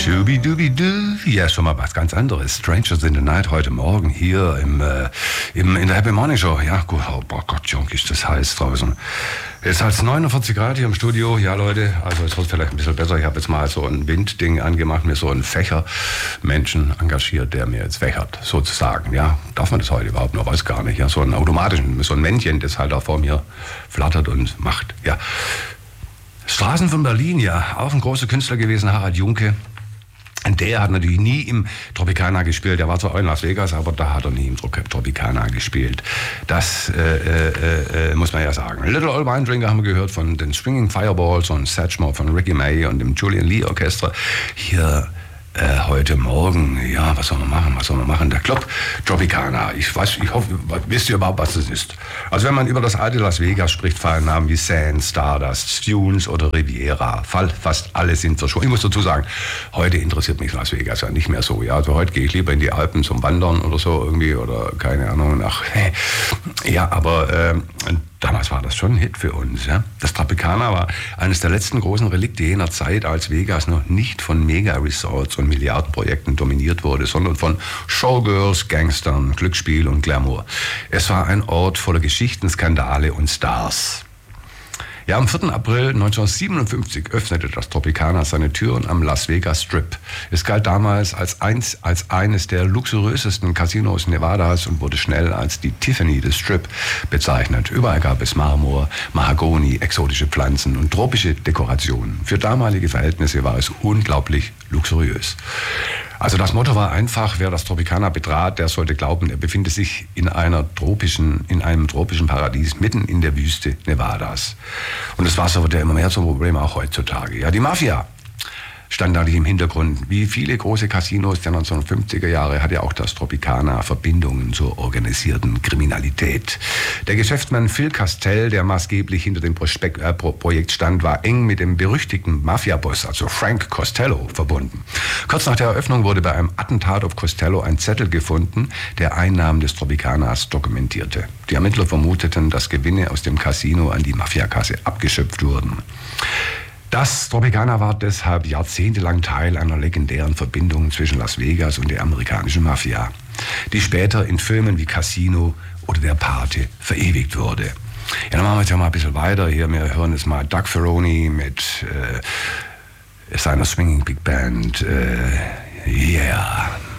Schubidubidu, ja, schon mal was ganz anderes. Strangers in the Night heute Morgen hier in der Happy Morning Show. Ja, gut, oh Gott, Junk, ist das heiß draußen. Es hat 49 Grad hier im Studio. Ja, Leute, also es wird vielleicht ein bisschen besser. Ich habe jetzt mal so ein Windding angemacht, mir so einen Fächermenschen engagiert, der mir jetzt fächert, sozusagen. Ja, darf man das heute überhaupt noch? Weiß gar nicht. Ja, so einen automatischen, so ein Männchen, das halt auch vor mir flattert und macht. Ja. Straßen von Berlin, ja, auch ein großer Künstler gewesen, Harald Junke. Der hat natürlich nie im Tropicana gespielt. Der war zwar auch in Las Vegas, aber da hat er nie im Tropicana gespielt. Das muss man ja sagen. Little Old Wine Drinker haben wir gehört von den Swinging Fireballs und Satchmo von Ricky May und dem Julian Lee Orchestra. Hier heute Morgen, ja, was soll man machen? Der Club Tropicana. Ich hoffe, wisst ihr überhaupt, was das ist? Also wenn man über das alte Las Vegas spricht, fallen Namen wie Sand, Stardust, Tunes oder Riviera. Fast alle sind verschwunden. Ich muss dazu sagen, heute interessiert mich Las Vegas ja nicht mehr so. Ja, also heute gehe ich lieber in die Alpen zum Wandern oder so irgendwie oder keine Ahnung. Ja, aber damals war das schon ein Hit für uns. Ja? Das Tropicana war eines der letzten großen Relikte jener Zeit, als Vegas noch nicht von Mega-Resorts und Milliardenprojekten dominiert wurde, sondern von Showgirls, Gangstern, Glücksspiel und Glamour. Es war ein Ort voller Geschichten, Skandale und Stars. Ja, am 4. April 1957 öffnete das Tropicana seine Türen am Las Vegas Strip. Es galt damals als eines der luxuriösesten Casinos Nevadas und wurde schnell als die Tiffany des Strip bezeichnet. Überall gab es Marmor, Mahagoni, exotische Pflanzen und tropische Dekorationen. Für damalige Verhältnisse war es unglaublich luxuriös. Also das Motto war einfach, wer das Tropicana betrat, der sollte glauben, er befinde sich in einem tropischen Paradies mitten in der Wüste Nevadas. Und das Wasser wird ja immer mehr zum Problem, auch heutzutage. Ja, die Mafia stand natürlich im Hintergrund. Wie viele große Casinos der 1950er Jahre hatte auch das Tropicana Verbindungen zur organisierten Kriminalität. Der Geschäftsmann Phil Castell, der maßgeblich hinter dem Projekt stand, war eng mit dem berüchtigten Mafia-Boss, also Frank Costello, verbunden. Kurz nach der Eröffnung wurde bei einem Attentat auf Costello ein Zettel gefunden, der Einnahmen des Tropicanas dokumentierte. Die Ermittler vermuteten, dass Gewinne aus dem Casino an die Mafiakasse abgeschöpft wurden. Das Tropicana war deshalb jahrzehntelang Teil einer legendären Verbindung zwischen Las Vegas und der amerikanischen Mafia, die später in Filmen wie Casino oder Der Pate verewigt wurde. Ja, dann machen wir jetzt ja mal ein bisschen weiter. Hier, wir hören jetzt mal Doug Ferroni mit seiner Swinging Big Band. Yeah.